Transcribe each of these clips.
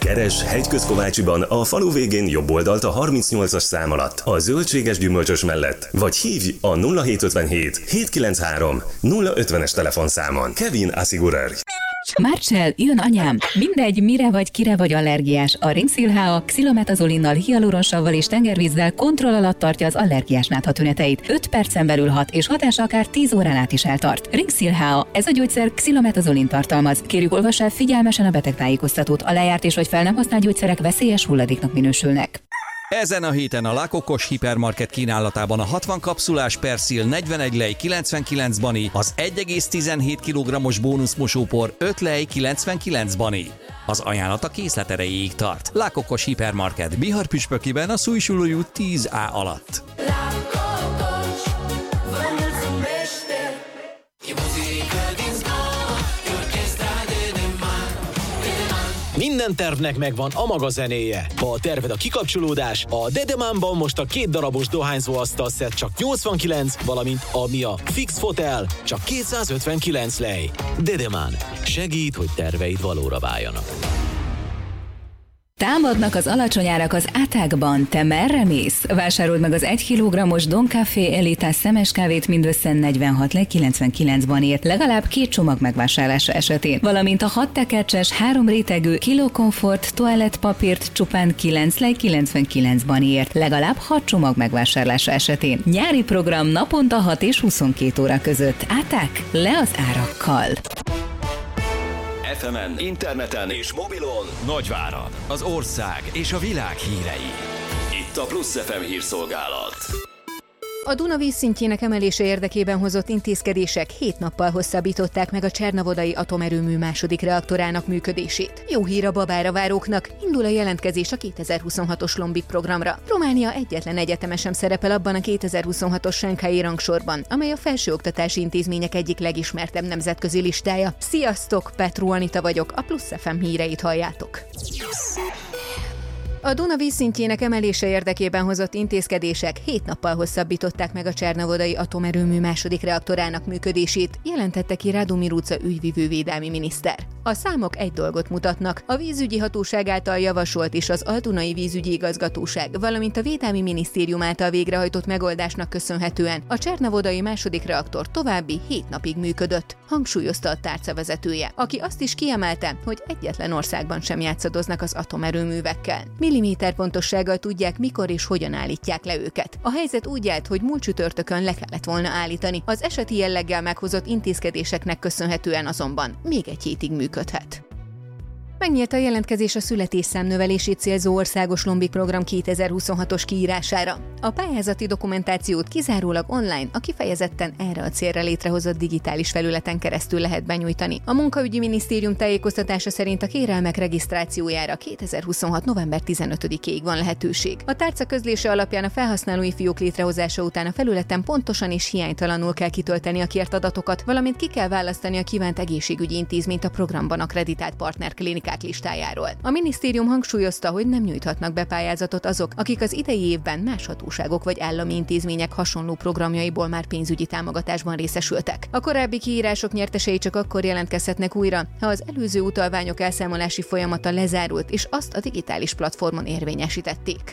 Keres Hegyközkovácsiban a falu végén jobb oldalt a 38-as szám alatt, a zöldséges gyümölcsös mellett, vagy hívj a 0757 793 050-es telefonszámon. Kevin Assigurer. Marcell, jön anyám! Mindegy, mire vagy, kire vagy allergiás. A Ringsil HA xilometazolinal, hialuronsavval és tengervízzel kontroll alatt tartja az allergiás nátha tüneteit. 5 percen belül hat, és hatása akár 10 órán át is eltart. Ringsil HA, ez a gyógyszer xilometazolin tartalmaz. Kérjük, olvass el figyelmesen a betegtájékoztatót. A lejárt és vagy fel nem használt gyógyszerek veszélyes hulladéknak minősülnek. Ezen a héten a Lakokos Hipermarket kínálatában a 60 kapszulás Persil 41 lej 99 bani, az 1,17 kg-os bónuszmosópor 5 lej 99 bani. Az ajánlat a készlet erejéig tart. Lakokos Hipermarket Bihar-Püspökiben a Szújsuló út 10A alatt. Minden tervnek megvan a maga zenéje. Ha a terved a kikapcsolódás, a Dedemanban most a 2 darabos dohányzó asztalszett csak 89, valamint a Mia Fix Fotel csak 259 lej. Dedeman. Segít, hogy terveid valóra váljanak. Támadnak az alacsony árak az Attackban. Te merre mész? Vásárold meg az 1 kg-os Don Café Elitás szemes kávét mindössze 46 lej 99 banért, legalább 2 csomag megvásárlása esetén. Valamint a 6 tekercses, 3 rétegű Kilo Comfort toalettpapírt csupán 9 lej 99 banért, legalább 6 csomag megvásárlása esetén. Nyári program naponta 6 és 22 óra között. Attack, le az árakkal! FM-en, interneten és mobilon Nagyvárad, az ország és a világ hírei. itt a Plusz FM hírszolgálat. A Duna vízszintjének emelése érdekében hozott intézkedések 7 nappal hosszabbították meg a Csernavodai atomerőmű második reaktorának működését. Jó hír a babára váróknak, indul a jelentkezés a 2026-os Lombik programra. Románia egyetlen egyeteme sem szerepel abban a 2026-os Shanghai rangsorban, amely a felsőoktatási intézmények egyik legismertebb nemzetközi listája. Sziasztok, Petru Anita vagyok, a Plusz FM híreit halljátok. A Duna vízszintjének emelése érdekében hozott intézkedések 7 nappal hosszabbították meg a Csernavodai atomerőmű második reaktorának működését, jelentette ki Radu Miruca ügyvivő védelmi miniszter. A számok egy dolgot mutatnak, a vízügyi hatóság által javasolt és az Al-Dunai vízügyi igazgatóság, valamint a Védelmi Minisztérium által végrehajtott megoldásnak köszönhetően a Csernavodai második reaktor további 7 napig működött, hangsúlyozta a tárca vezetője, aki azt is kiemelte, hogy egyetlen országban sem játszadoznak az atomerőművekkel. Milliméter pontossággal tudják, mikor és hogyan állítják le őket. A helyzet úgy állt, hogy múlt csütörtökön le kellett volna állítani, az eseti jelleggel meghozott intézkedéseknek köszönhetően azonban még egy hétig működhet. Megnyílt a jelentkezés a születésszám növelését célzó országos Lombik program 2026-os kiírására. A pályázati dokumentációt kizárólag online, a kifejezetten erre a célra létrehozott digitális felületen keresztül lehet benyújtani. A Munkaügyi Minisztérium tájékoztatása szerint a kérelmek regisztrációjára 2026. november 15-ig van lehetőség. A tárca közlése alapján a felhasználói fiók létrehozása után a felületen pontosan és hiánytalanul kell kitölteni a kért adatokat, valamint ki kell választani a kívánt egészségügyi intézményt a programban akkreditált partnerklinikák listájáról. A minisztérium hangsúlyozta, hogy nem nyújthatnak be pályázatot azok, akik az idei évben más hatóságok vagy állami intézmények hasonló programjaiból már pénzügyi támogatásban részesültek. A korábbi kiírások nyertesei csak akkor jelentkezhetnek újra, ha az előző utalványok elszámolási folyamata lezárult, és azt a digitális platformon érvényesítették.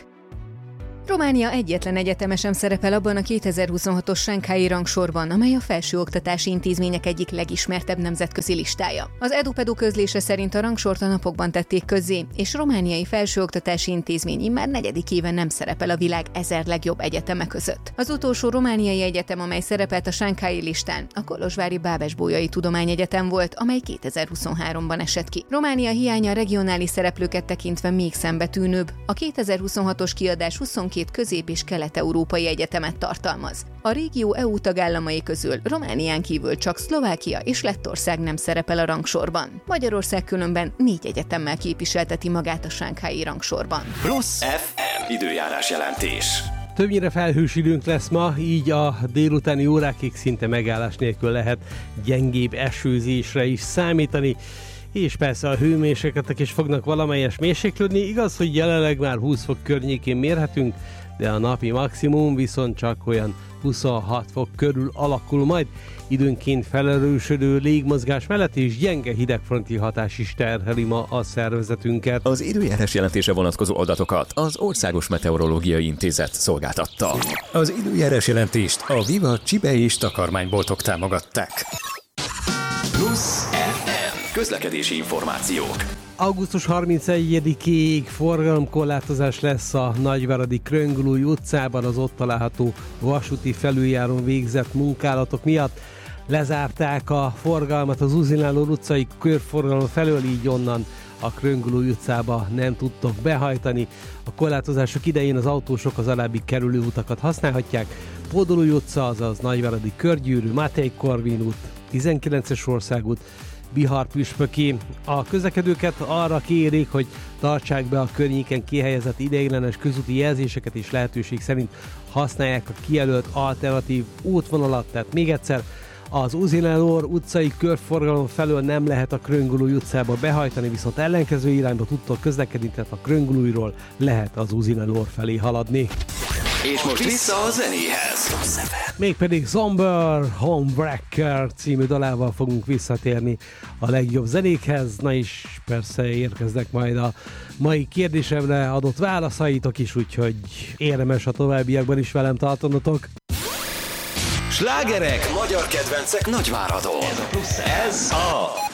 Románia egyetlen egyeteme sem szerepel abban a 2026-os Shanghai rangsorban, amely a felsőoktatási intézmények egyik legismertebb nemzetközi listája. Az EduPedu közlése szerint a rangsort a napokban tették közzé, és romániai felsőoktatási intézmény immár 4. éve nem szerepel a világ 1000 legjobb egyeteme között. Az utolsó romániai egyetem, amely szerepelt a Shanghai listán, a kolozsvári Bábes-Bolyai Tudományegyetem volt, amely 2023-ban esett ki. Románia hiánya a regionális szereplőket tekintve még szembetűnőbb. A 2026-os kiadás 22 közép- és kelet-európai egyetemet tartalmaz. A régió EU tagállamai közül Románián kívül csak Szlovákia és Lettország nem szerepel a rangsorban. Magyarország különben 4 egyetemmel képviselteti magát a Shanghai rangsorban. Plusz FM időjárás jelentés. Többnyire felhős időnk lesz ma, így a délutáni órákig szinte megállás nélkül lehet gyengébb esőzésre is számítani. És persze a hőmérsékletek is fognak valamelyes mérséklődni. Igaz, hogy jelenleg már 20 fok környékén mérhetünk, de a napi maximum viszont csak olyan 26 fok körül alakul majd, időnként felerősödő légmozgás mellett és gyenge hidegfronti hatás is terheli ma a szervezetünket. Az időjárás jelentése vonatkozó adatokat az Országos Meteorológiai Intézet szolgáltatta. Az időjárás jelentést a Viva Csibe és takarmányboltok támogatták. Plusz FM. Közlekedési információk. Augusztus 31-ig forgalomkorlátozás lesz a Nagyváradi Kröngl-új utcában az ott található vasúti felüljárón végzett munkálatok miatt. Lezárták a forgalmat az Uzináló utcai körforgalom felől, így onnan a Kröngl-új utcába nem tudtok behajtani. A korlátozások idején az autósok az alábbi kerülő utakat használhatják: Pódolúj utca, azaz Nagyváradi Körgyűrű, Máté Korvin út, 19-es országút, Bihar-Püspöki. A közlekedőket arra kérik, hogy tartsák be a környéken kihelyezett ideiglenes közúti jelzéseket, és lehetőség szerint használják a kijelölt alternatív útvonalat. Tehát még egyszer, az Uzinelor utcai körforgalom felől nem lehet a Kröngl-új utcába behajtani, viszont ellenkező irányba tudtok közlekedni, tehát a Kröngl-újról lehet az Uzinelor felé haladni. És most vissza a zenéhez. Mégpedig Zomber Homewrecker című dalával fogunk visszatérni a legjobb zenékhez. Na is persze érkeznek majd a mai kérdésemre adott válaszaitok is, úgyhogy érdemes a továbbiakban is velem tartanotok. Slágerek, magyar kedvencek Nagyváradon. Ez a